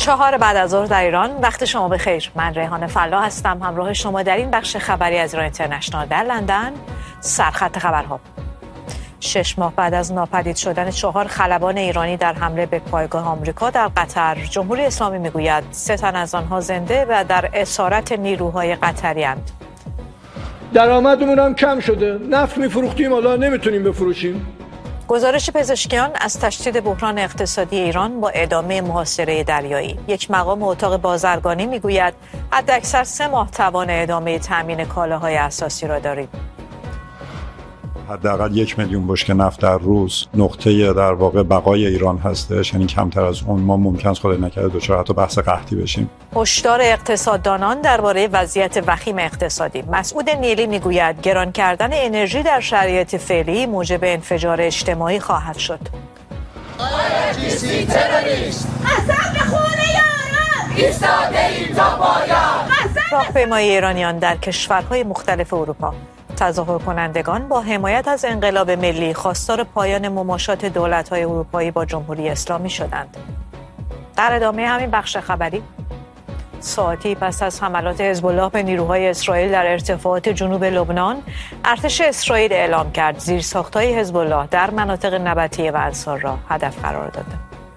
4 بعد از ظهر در ایران. وقت شما بخیر. من ریحانه فلا هستم، همراه شما در این بخش خبری از ایران اینترنشنال در لندن. سرخط خبرها. 6 ماه بعد از ناپدید شدن 4 خلبان ایرانی در حمله به پایگاه آمریکا در قطر، جمهوری اسلامی میگوید 3 تن از آنها زنده و در اسارت نیروهای قطری اند. درآمدمون هم کم شده. نفت میفروختیم، حالا نمیتونیم بفروشیم. گزارش پزشکیان از تشدید بحران اقتصادی ایران با ادامه محاصره دریایی. یک مقام اتاق بازرگانی میگوید حداکثر 3 ماه توان ادامه تامین کالاهای اساسی را داریم. حداقل 1 میلیون بشکه نفت در روز نقطه در واقع بقای ایران هستش، یعنی کمتر از اون ما ممکن است خدای نکرده دچار حتی بحث قحطی بشیم. هشدار اقتصاددانان درباره وضعیت وخیم اقتصادی. مسعود نیلی میگوید گران کردن انرژی در شرایط فعلی موجب انفجار اجتماعی خواهد شد. راهپیمایی ایرانیان در کشورهای مختلف اروپا. تظاهر کنندگان با حمایت از انقلاب ملی خواستار پایان مماشات دولت‌های اروپایی با جمهوری اسلامی شدند. در ادامه همین بخش خبری، ساعتی پس از حملات حزب الله به نیروهای اسرائیل در ارتفاعات جنوب لبنان، ارتش اسرائیل اعلام کرد زیرساخت‌های حزب الله در مناطق نبطیه و انصار را هدف قرار داده.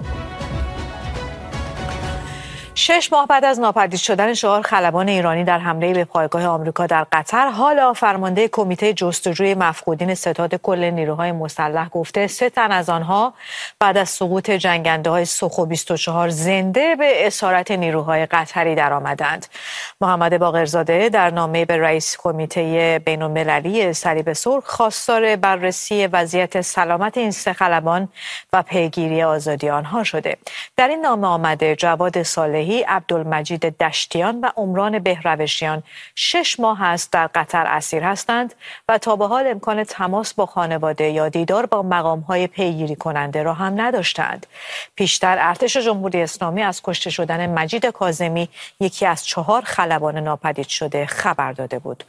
6 ماه بعد از ناپدید شدن 4 خلبان ایرانی در حمله به پایگاه آمریکا در قطر، حالا فرمانده کمیته جستجوی مفقودین ستاد کل نیروهای مسلح گفته 3 تن از آنها بعد از سقوط جنگنده‌های سوخو 24 زنده به اسارت نیروهای قطری درآمدند. محمد باقرزاده در نامه به رئیس کمیته بین‌المللی صلیب سرخ خواستار بررسی وضعیت سلامت این 3 خلبان و پیگیری آزادی آنها شده. در این نامه آمده جواد صالحی، عبدالمجید دشتیان و عمران بهروشیان 6 ماه است در قطر اسیر هستند و تا به حال امکان تماس با خانواده یا دیدار با مقام‌های پیگیری کننده را هم نداشتند. پیشتر ارتش جمهوری اسلامی از کشته شدن مجید کاظمی، یکی از 4 خلبان ناپدید شده، خبر داده بود.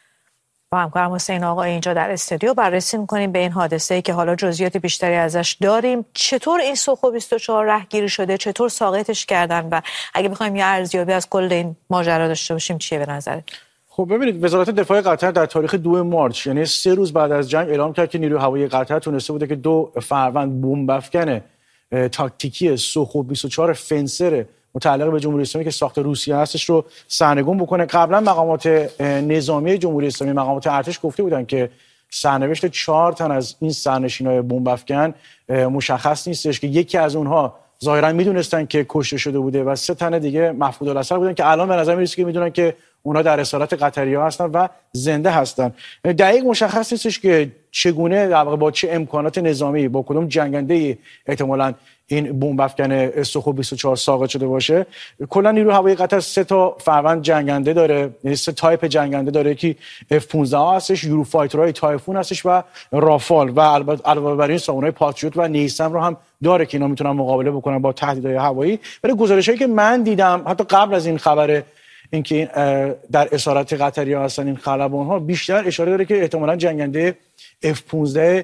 با همکارم حسین آقا اینجا در استودیو بررسی می‌کنیم به این حادثه‌ای که حالا جزئیات بیشتری ازش داریم. چطور این سوخو 24 رهگیری شده، چطور ساقطش کردن و اگه بخوایم یه ارزیابی از کل این ماجرا داشته باشیم چیه به نظرت؟ خب ببینید، وزارت دفاع قطر در تاریخ 2 مارس، یعنی 3 روز بعد از جنگ، اعلام کرد که نیروی هوایی قطر تونسته بوده که 2 فروند بمب افکن تاکتیکی سوخو 24 فنسر متعلق به جمهوری اسلامی که ساخت روسیه هستش رو سرنگون بکنه. قبلا مقامات نظامی جمهوری اسلامی، مقامات ارتش گفته بودن که سرنوشت 4 تن از این سرنشینای بمب افکن مشخص نیستش، که یکی از اونها ظاهرا میدونستن که کشته شده بوده و 3 تن دیگه مفقود الاثر بودن که الان به نظر میرسه که میدونن که اونا در اسارت قطری‌ها هستن و زنده هستن. دقیق مشخص نیستش که چگونه، در واقع با چه امکانات نظامی، با کدوم جنگنده احتمالاً این بمب افکن سوخو 24 ساقط شده باشه. کلا نیروی هوایی قطر 3 تا فروند جنگنده داره، یعنی 3 تایپ جنگنده داره که F-15 هستش، یوروفایترهای تایفون هستش و رافال، و علاوه بر این سامونای پاتریوت و نیسم رو هم داره که اینا میتونن مقابله بکنن با تهدیدهای هوایی. ولی گزارشایی که من دیدم حتی قبل از این خبر اینکه در اسارت قطری‌ها هستن این خلبان‌ها، بیشتر اشاره داره که احتمالاً جنگنده F-15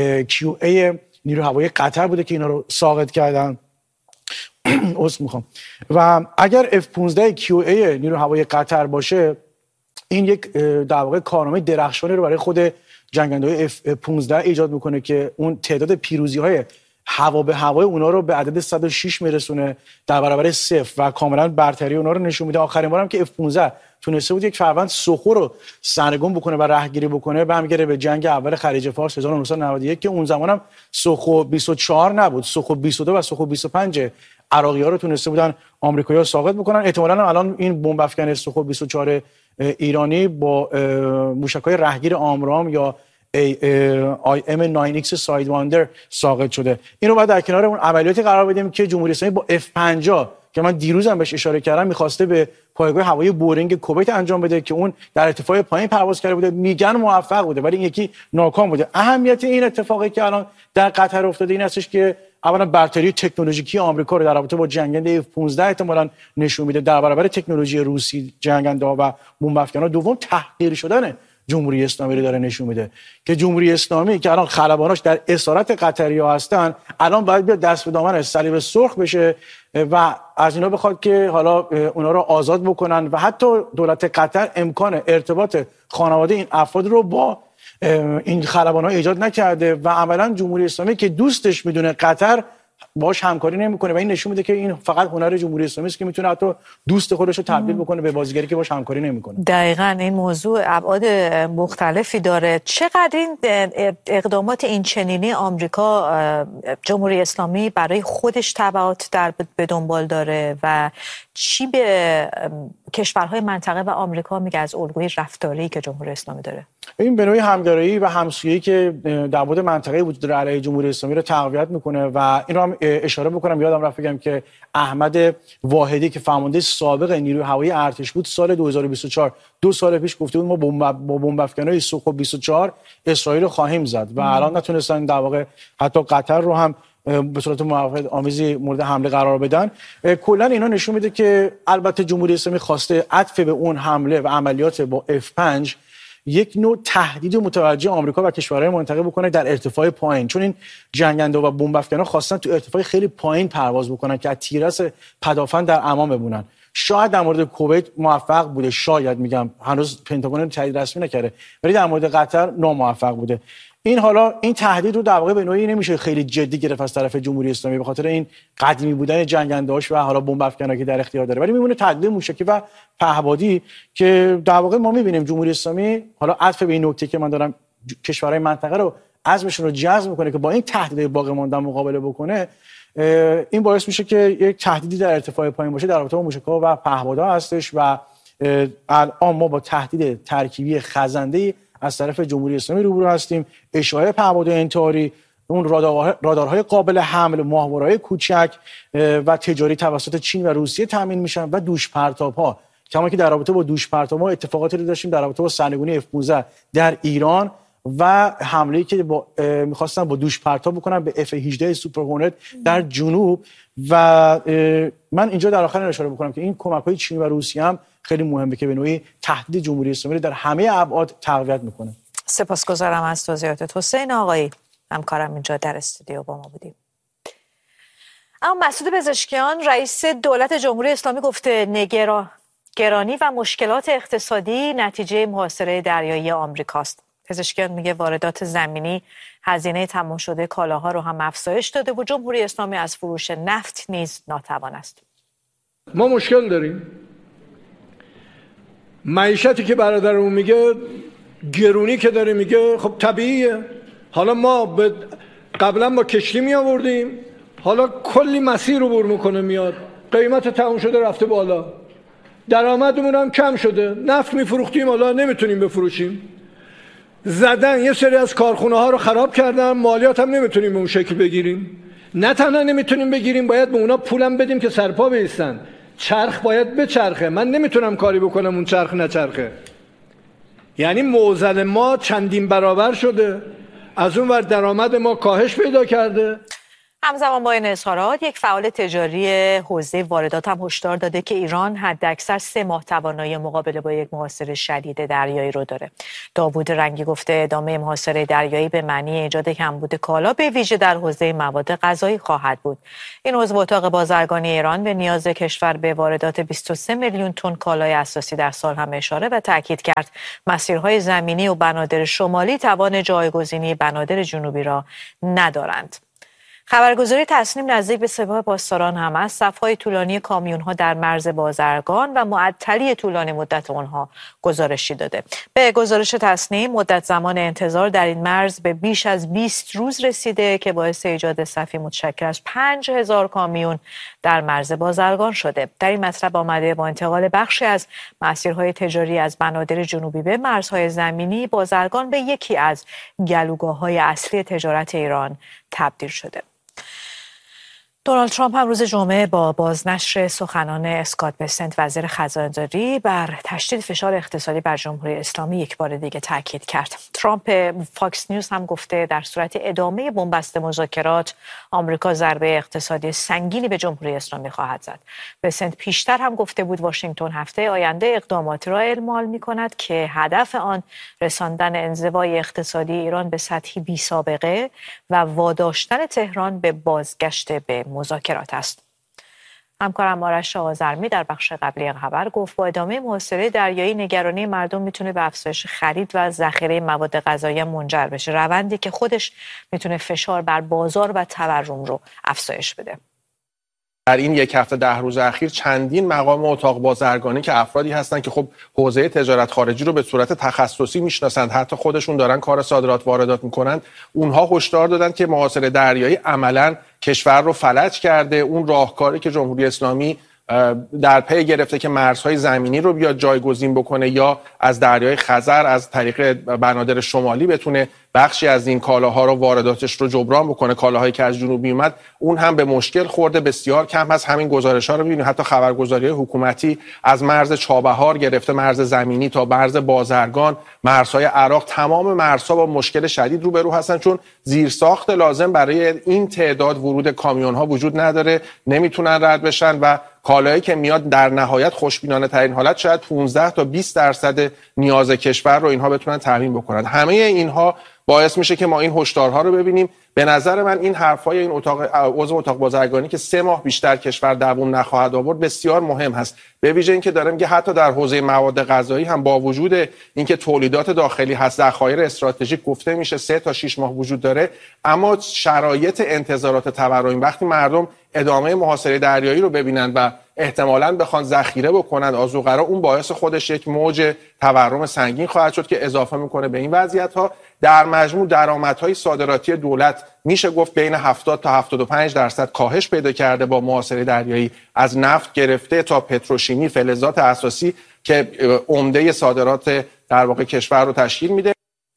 QA نیروی هوایی قطر بوده که اینا رو ساقط کردن. و اگر F-15 QA نیروی هوایی قطر باشه، این یک در واقع کارنامه درخشانی رو برای خود جنگنده‌های F-15 ایجاد میکنه که اون تعداد پیروزی‌های هوا به هوای اونا رو به عدد 106 میرسونه در برابر 0 و کاملا برتری اونا رو نشون میده. آخرین بارم که F-15 تونسته بود یک فروند سوخو رو سرنگون بکنه و رهگیری بکنه برمیگره به جنگ اول خلیج فارس 1991 که اون زمانم سوخو 24 نبود، سوخو 22 و سوخو 25 عراقی‌ها رو تونسته بودن آمریکایی‌ها ساقط بکنن. احتمالاً الان این بمب افکن سوخو 24 ایرانی با موشک‌های رهگیر آمرام یا IM-9X سایدواندر ساقط شده. اینو باید در کنار اون عملیاتی قرار بدیم که جمهوری اسلامی با F-50 که من دیروزم بهش اشاره کردم می‌خواسته به پایگاه هوایی بورینگ کویت انجام بده که اون در ارتفاع پایین پرواز کرده بوده، میگن موفق بوده ولی این یکی ناکام بوده. اهمیت این اتفاقی که الان در قطر افتاده این هستش که اولا برتری تکنولوژیکی آمریکا رو در رابطه با جنگنده F-15 احتمالاً نشون میده در برابر تکنولوژی روسی جنگنده ها و بمب افکن‌ها. دوم تحقیر شدن جمهوری اسلامی رو داره نشون میده که جمهوری اسلامی که الان خلباناش در اسارت قطری‌ها هستن الان باید بیاد دست به دامن صلیب سرخ بشه و از اینا بخواد که حالا اونا رو آزاد بکنن و حتی دولت قطر امکان ارتباط خانواده این افراد رو با این خلبان‌ها ایجاد نکرده و عملاً جمهوری اسلامی که دوستش میدونه قطر باش همکاری نمیکنه و این نشون میده که این فقط هنر جمهوری اسلامی است که میتونه حتی دوست خودش رو تبدیل بکنه به بازیگری که باش همکاری نمیکنه. دقیقاً این موضوع ابعاد مختلفی داره. چقدر این اقدامات این چنینی آمریکا جمهوری اسلامی برای خودش تبعات به دنبال داره و چی به کشورهای منطقه و آمریکا میگه از الگوی رفتاری که جمهوری اسلامی داره؟ این به نوعی همگرایی و همسویی که در مورد منطقه وجود داره علیه جمهوری اسلامی رو تقویت میکنه و این رو هم اشاره بکنم یادم رفت بگم که احمد واحدی که فرمانده سابق نیروی هوایی ارتش بود سال 2024 2 سال پیش گفته بود ما با بمب افکن‌های سوخو 24 اسرائیل رو خواهیم زد و الان نتونستن در واقع حتی قطر رو هم به صورت موافقت آمیزی مورد حمله قرار بدن. کلا اینا نشون میده که البته جمهوری اسلامی خواسته عطف به اون حمله و عملیات با F5 یک نوع تهدید متوجه آمریکا و کشورهای منطقه بکنه در ارتفاع پایین، چون این جنگنده و بمب افکن‌ها خواستن تو ارتفاع خیلی پایین پرواز بکنن که از تیررس پدافند در امان بمونن. شاید در مورد کویت موفق بوده، شاید میگم هنوز پنتاگون تایید رسمی نکرده، ولی در مورد قطر ناموفق بوده. این تهدید رو در واقع به نوعی نمیشه خیلی جدی گرفت از طرف جمهوری اسلامی به خاطر این قدیمی بودن جنگنده‌هاش و حالا بمب افکنایی که در اختیار داره، ولی میمونه تهدید موشکی و پهپادی که در واقع ما میبینیم جمهوری اسلامی حالا عطف به این نکته که من دارم کشورهای منطقه رو عزمشون رو جذب میکنه که با این تهدید باقی مانده مقابله بکنه. این باعث میشه که یک تهدیدی در ارتفاع پایین باشه در رابطه با موشک‌ها و پهپادها هستش و الان ما با تهدید ترکیبی خزنده‌ای از طرف جمهوری اسلامی روبرو هستیم. اشاعه پهپادهای انتحاری، اون رادارهای قابل حمل، ماهواره‌های کوچک و تجاری توسط چین و روسیه تامین میشن و دوش پرتاب‌ها، کما که در رابطه با دوش پرتاب‌ها اتفاقاتی رو داشتیم در رابطه با سرنگونی F-15 در ایران و حمله‌ای که می‌خواستن با دوش پرتاب بکنن به F-18 سوپر هورنت در جنوب. و من اینجا در آخر اشاره بکنم که این کمک‌های چین و روسیه هم خیلی مهمه که به نوعی تهدید جمهوری اسلامی در همه ابعاد تقویت میکنه. سپاسگزارم از توضیحاتت. حسین آقایی همکارم اینجا در استودیو با ما بودیم. اما مسعود پزشکیان رئیس دولت جمهوری اسلامی گفته گرانی و مشکلات اقتصادی نتیجه محاصره دریایی آمریکاست. پزشکیان میگه واردات زمینی هزینه تمام شده کالاها رو هم افزایش داده و جمهوری اسلامی از فروش نفت نیز ناتوان است. ما مشکل داریم. معیشتی که برادرمون میگه، گرونی که داره میگه، خب طبیعیه. حالا ما قبلا با کشتی می آوردیم، حالا کلی مسیر رو بر میکنه میاد، قیمت تموم شده رفته بالا، درآمدمون هم کم شده، نفت میفروختیم حالا نمیتونیم بفروشیم، زدن یه سری از کارخونه ها رو خراب کردن، مالیات هم نمیتونیم به اون شکل بگیریم. نه تنها نمیتونیم بگیریم، باید به اونا پولم بدیم که سرپا بیستن. چرخ باید بچرخه، من نمیتونم کاری بکنم اون چرخ نچرخه. یعنی موزل ما چندین برابر شده، از اون ور درآمد ما کاهش پیدا کرده. همزمان با این اظهارات یک فعال تجاری حوزه واردات هم هشدار داده که ایران حداکثر 3 ماه توانایی مقابله با یک محاصره شدید دریایی رو داره. داوود رنگی گفته ادامه محاصره دریایی به معنی ایجاد کمبود کالا به ویژه در حوزه مواد غذایی خواهد بود. این عضو اتاق بازرگانی ایران به نیاز کشور به واردات 23 میلیون تن کالای اساسی در سال هم اشاره و تاکید کرد مسیرهای زمینی و بنادر شمالی توان جایگزینی بنادر جنوبی را ندارند. خبرگزاری تصنیم نزدیک به سپاه پاسداران هم از صف‌های طولانی کامیون‌ها در مرز بازرگان و معطلی طولانی مدت آنها گزارشی داده. به گزارش تصنیم مدت زمان انتظار در این مرز به بیش از 20 روز رسیده که باعث ایجاد صفی متشکل از 5000 کامیون در مرز بازرگان شده. در این مطلب آمده با انتقال بخشی از مسیرهای تجاری از بنادر جنوبی به مرزهای زمینی، بازرگان به یکی از گلوگاه‌های اصلی تجارت ایران تبدیل شده. دونالد ترامپ هم روز جمعه با بازنشر سخنان اسکات بسنت وزیر خزانه‌داری بر تشدید فشار اقتصادی بر جمهوری اسلامی یک بار دیگه تاکید کرد. ترامپ فاکس نیوز هم گفته در صورت ادامه بنبست مذاکرات آمریکا ضربه اقتصادی سنگینی به جمهوری اسلامی خواهد زد. بسنت پیشتر هم گفته بود واشنگتن هفته آینده اقداماتی را اعمال می‌کند که هدف آن رساندن انزوای اقتصادی ایران به سطحی بی‌سابقه و واداشتن تهران به بازگشت به مذاکرات است. همکارم آرش آذرمی در بخش قبلی خبر گفت با ادامه محاصره دریایی نگرانی مردم میتونه به افزایش خرید و ذخیره مواد غذایی منجر بشه، روندی که خودش میتونه فشار بر بازار و تورم رو افزایش بده. در این یک هفته 10 روز اخیر چندین مقام اتاق بازرگانی که افرادی هستند که خب حوزه تجارت خارجی رو به صورت تخصصی میشناسند، حتی خودشون دارن کار صادرات واردات میکنند، اونها هشدار دادن که محاصره دریایی عملاً کشور رو فلج کرده. اون راهکاری که جمهوری اسلامی در پی گرفته که مرزهای زمینی رو بیاد جایگزین بکنه یا از دریای خزر از طریق بنادر شمالی بتونه بخشی از این کالاها رو وارداتش رو جبران بکنه، کالاهایی که از جنوب میومد، اون هم به مشکل خورده. بسیار کم هست همین گزارش‌ها رو ببینید، حتی خبرگزاری‌های حکومتی از مرز چابهار گرفته مرز زمینی تا مرز بازرگان، مرزهای عراق، تمام مرزها با مشکل شدید روبرو هستن، چون زیرساخت لازم برای این تعداد ورود کامیون‌ها وجود نداره، نمیتونن رد بشن و کالایی که میاد در نهایت خوشبینانه ترین حالت شاید 15 تا 20% نیاز کشور رو اینها بتونن تامین بکنن. همه اینها باعث میشه که ما این هشدارها رو ببینیم. به نظر من این حرفای این عضو اتاق بازرگانی که 3 ماه بیشتر کشور دووم نخواهد آورد بسیار مهم هست، به ویژه اینکه داره میگه حتی در حوزه مواد غذایی هم با وجود اینکه تولیدات داخلی هست، ذخایر استراتژیک گفته میشه 3 تا 6 ماه وجود داره، اما شرایط انتظارات تورمی وقتی مردم ادامه محاصره دریایی رو ببینن و احتمالاً بخوان ذخیره بکنن آذوقرا، اون باعث خودش یک موج تورم سنگین خواهد شد که اضافه میکنه به این وضعیت‌ها. در مجموع درآمدهای صادراتی دولت میشه گفت بین 70 تا 75% کاهش پیدا کرده با محاصره دریایی، از نفت گرفته تا پتروشیمی، فلزات اساسی که عمده صادرات در واقع کشور رو تشکیل میده.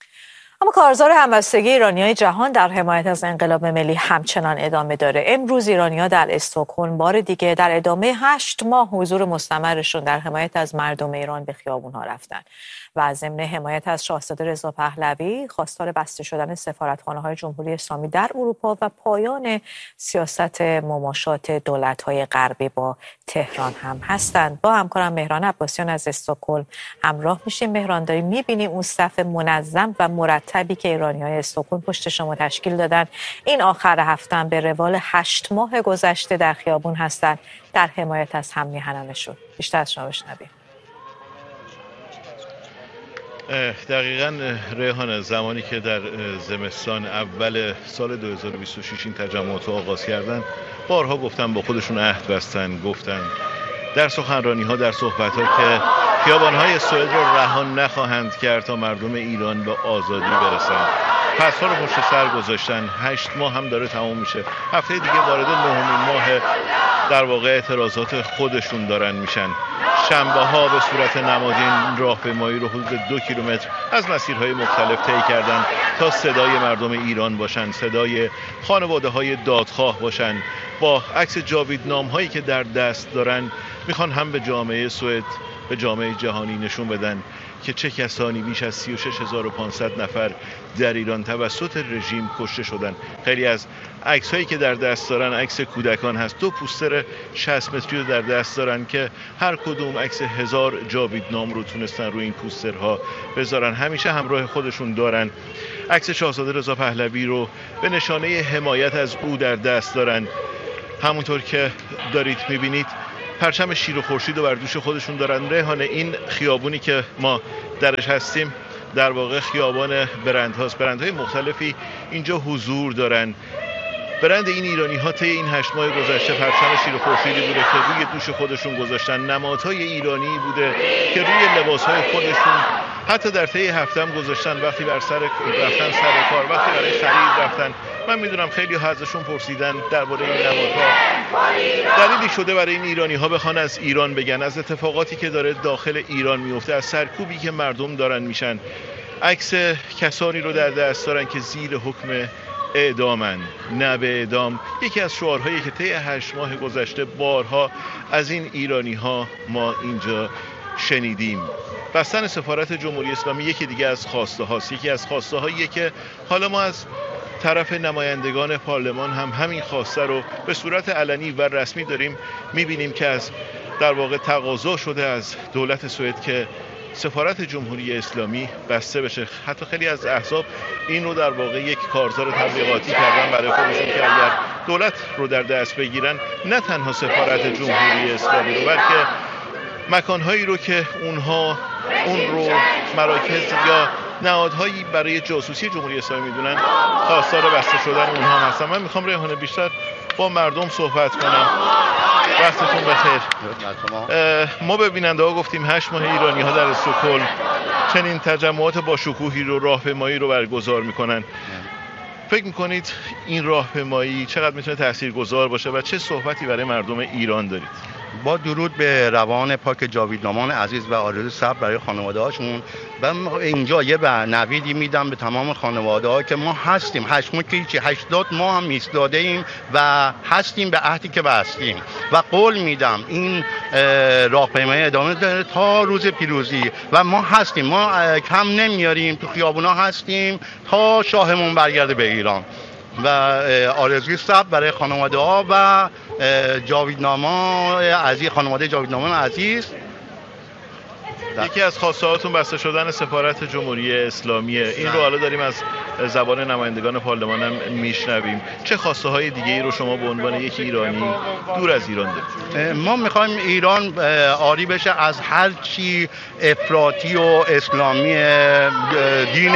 اما کارزار همبستگی ایرانیای جهان در حمایت از انقلاب ملی همچنان ادامه داره. امروز ایرانی‌ها در استکهلم بار دیگه در ادامه 8 ماه حضور مستمرشون در حمایت از مردم ایران به خیابون‌ها رفتن و ضمن حمایت از شاهزاده رضا پهلوی خواستار بسته شدن سفارتخانه‌های جمهوری اسلامی در اروپا و پایان سیاست مماشات دولت‌های غربی با تهران هم هستند. با همکارم مهران عباسیان از استکهلم همراه میشیم. مهران، داریم می‌بینیم اون صف منظم و مرتبی که ایرانی‌های استکهلم پشت شما تشکیل دادن این آخر هفته هم به روال 8 ماه گذشته در خیابون هستند در حمایت از هم میهنانشون. بیشتر از شما بشنویم. دقیقاً ریحانه، زمانی که در زمستان اول سال 2026 این تجمعات رو آغاز کردن، بارها گفتن، با خودشون عهد بستن، گفتن در سخنرانی‌ها، در صحبت‌ها که خیابان‌های سوئد رو رها نخواهند کرد تا مردم ایران به آزادی برسن. پس‌ها رو پشت سر گذاشتن. 8 ماه هم داره تموم میشه. هفته دیگه وارد 9مین ماه در واقع اعتراضات خودشون دارن میشن. شنبه‌ها به صورت نمادین راهپیمایی رو حدود 2 کیلومتر از مسیرهای مختلف طی کردن تا صدای مردم ایران باشن، صدای خانواده‌های دادخواه باشن. با عکس جاویدنامه‌هایی که در دست دارن میخوان هم به جامعه سوئد، به جامعه جهانی نشون بدن که چه کسانی بیش از 36500 نفر در ایران توسط رژیم کشته شدن. خیلی از عکس‌هایی که در دست دارن عکس کودکان هست. 2 پوستر 60 متری رو در دست دارن که هر کدوم عکس 1000 جاویدنام رو تونستن روی این پوسترها بذارن. همیشه همراه خودشون دارن. عکس شاهزاده رضا پهلوی رو به نشانه حمایت از او در دست دارن. همونطور که دارید می‌بینید پرچم شیر و خورشید رو بر دوش خودشون دارن. ریحانه، این خیابونی که ما درش هستیم در واقع خیابان برندهاست. برندهای مختلفی اینجا حضور دارن. برند این ایرانی‌ها طی این 8 ماه گذشته پرچم شیر و خورشیدی بوده که روی دوش خودشون گذاشتن. نمادهای ایرانی بوده که روی لباسهای خودشون حتی در طی هفته هم گذاشتن. وقتی رفتن سر کار، وقتی برای خرید رفتن. من میدونم خیلی ها ازشون پرسیدن درباره این نمادها. دلیلی شده برای این ایرانی‌ها بخوان از ایران بگن، از اتفاقاتی که داره داخل ایران میفته، از سرکوبی که مردم دارن میشن. عکس کسانی رو در دست دارن که زیر حکم اعدامن نه به اعدام یکی از شعارهایی که طی 8 ماه گذشته بارها از این ایرانی ها ما اینجا شنیدیم. بستن سفارت جمهوری اسلامی یکی دیگه از خواسته هاست، یکی از خواسته هاییه که حالا ما از طرف نمایندگان پارلمان هم همین خواسته رو به صورت علنی و رسمی داریم میبینیم که از در واقع تقاضا شده از دولت سوئد که سفارت جمهوری اسلامی بسته بشه. حتی خیلی از احزاب این رو در واقع یک کارزار تبلیغاتی کردن برای خودشون که اگر دولت رو در دست بگیرن نه تنها سفارت جمهوری اسلامی رو بلکه مکانهایی رو که اونها اون رو مراکز یا نهادهایی برای جاسوسی جمهوری اسلامی میدونن خواستار بسته شدن اونها هستن. من میخوام ریحانه بیشتر با مردم صحبت کنم. وقتتون بخیر. ما به بیننده ها گفتیم 8 ماه ایرانی ها در استکهلم چنین تجمعات با شکوهی رو راهپیمایی رو برگزار میکنن. فکر میکنید این راهپیمایی چقدر میتونه تاثیرگذار باشه و چه صحبتی برای مردم ایران دارید؟ با درود به روان پاک جاویدنامان عزیز و آرزوی صبر برای خانواده هاشون و اینجا یه نویدی میدم به تمام خانواده ها که ما هستیم. 8 ماه که هیچی، 80 ماه هم ایستاده ایم و هستیم به عهدی که بستیم و قول میدم این راهپیمایی ادامه داره تا روز پیروزی و ما هستیم، ما کم نمیاریم، تو خیابونا هستیم تا شاهمون برگرده به ایران و آرزوی صبر برای خانواده ها و جاویدنامان عزیز، خانواده جاویدنامان عزیز. یکی از خواسته هاتون بسته شدن سفارت جمهوری اسلامیه. این رو حالا داریم از زبان نمایندگان پارلمان هم میشنویم. چه خواسته های دیگه ای رو شما به عنوان یک ایرانی دور از ایران دارید؟ ما میخوایم ایران عاری بشه از هر چی افراطی و اسلامی، دین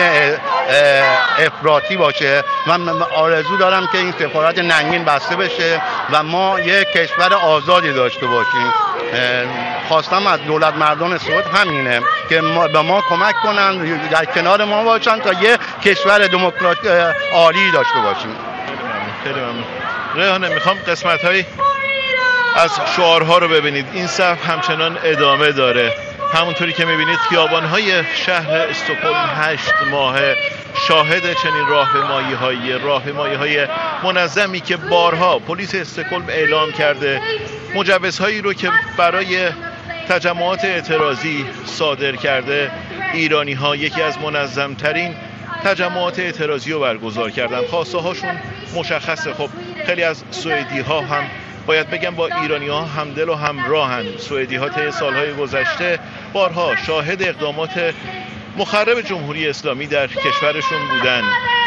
افراطی باشه. من آرزو دارم که این سفارت ننگین بسته بشه و ما یک کشور آزادی داشته باشیم. خواستم از دولت مردان سوئد همینه که به ما کمک کنن، در کنار ما باشن تا یه کشور دموکراتیک عالی داشته باشیم. خیلی ممنون. ریحانه میخوام قسمت‌های از شعارها رو ببینید. این صف همچنان ادامه داره. همونطوری که میبینید خیابان‌های شهر استکهلم 8 ماه شاهد چنین راهپیمایی‌های منظمی که بارها پلیس استکهلم اعلام کرده، مجوزهایی رو که برای تجمعات اعتراضی صادر کرده. ایرانی‌ها یکی از منظم‌ترین تجمعات اعتراضی رو برگزار کردن. خواسته هاشون مشخصه. خب خیلی از سوئدی‌ها هم باید بگم با ایرانی‌ها همدل و همراهن. سوئدی‌ها طی سال‌های گذشته بارها شاهد اقدامات مخرب جمهوری اسلامی در کشورشون بودن.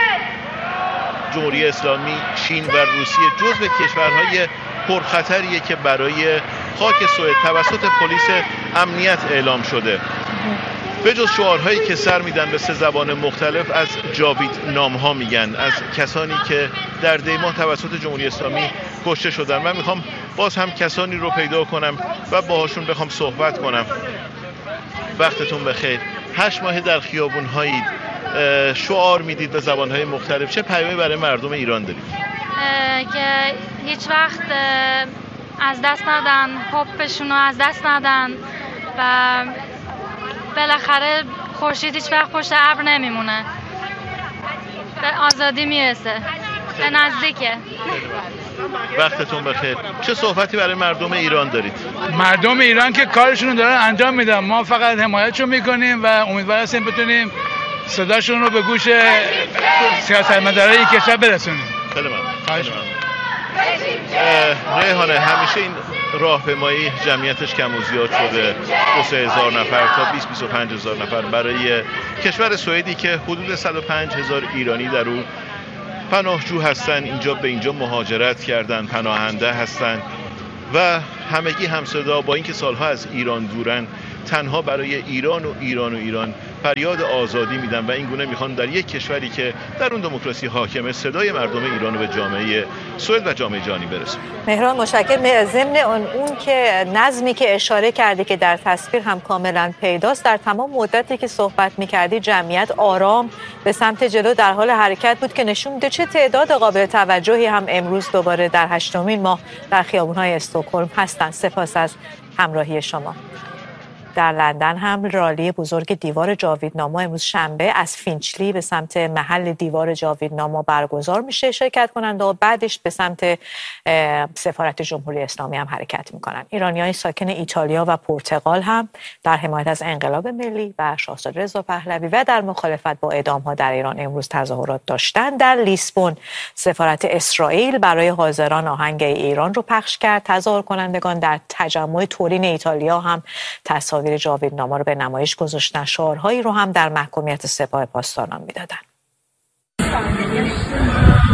جمهوری اسلامی، چین و روسیه جزو کشورهای پرخطریه که برای خاک سوئد توسط پلیس امنیت اعلام شده. به جز شعارهایی که سر میدن به 3 زبان مختلف، از جاویدنام‌ها میگن، از کسانی که در دیماه توسط جمهوری اسلامی کشته شدن. من میخوام باز هم کسانی رو پیدا کنم و باهاشون بخوام صحبت کنم. وقتتون بخیر. 8 ماه در خیابون‌هایید، شعار میدید به زبان‌های مختلف. چه پیامی برای مردم ایران دارید؟ که هیچ وقت از دست ندن، حبشون رو از دست ندن و بالاخره خورشید هیچ وقت پشت ابر نمیمونه، به آزادی میرسه، به نزدیکه. وقتتون بخیر. چه صحبتی برای مردم ایران دارید؟ مردم ایران که کارشون رو دارن انجام میدن، ما فقط حمایتشون میکنیم و امیدوار هستیم بتونیم صداشون رو به گوش سیاستمدارای این کشور برسونیم. خیلی ممنون. ریحانه، همیشه این راهپیمایی جمعیتش کم و زیاد شده، 2,000 نفر تا 20-25,000 نفر برای کشور سوئدی که حدود 105,000 ایرانی در اون پناهجو هستن، اینجا به اینجا مهاجرت کردن، پناهنده هستن و همگی همصدا با اینکه سالها از ایران دورن، تنها برای ایران فریاد آزادی میدن و این گونه میخوان در یک کشوری که در اون دموکراسی حاکمه صدای مردم ایران رو به جامعه سوئد و جامعه جهانی برسونه. مهران مشکل ضمن اون که نظمی که اشاره کردی که در تصویر هم کاملا پیداست، در تمام مدتی که صحبت میکردی جمعیت آرام به سمت جلو در حال حرکت بود که نشون میده چه تعداد قابل توجهی هم امروز دوباره در 8مین ماه در خیابون‌های استکهلم هستند. سپاس از همراهی شما. در لندن هم رالی بزرگ دیوار جاویدنما امروز شنبه از فینچلی به سمت محل دیوار جاویدنما برگزار میشه. شرکت کننده و بعدش به سمت سفارت جمهوری اسلامی هم حرکت میکنن. ایرانیان ساکن ایتالیا و پرتغال هم در حمایت از انقلاب ملی و شاهزاده رضا پهلوی و در مخالفت با اعدام‌ها در ایران امروز تظاهرات داشتن. در لیسبون سفارت اسرائیل برای حاضران آهنگ ایران رو پخش کرد. تظاهر کنندگان در تجمع تورین ایتالیا هم تصاویر جاویدنما رو به نمایش گذاشتن. شعارهایی رو هم در محکومیت سپاه پاسداران میدادن.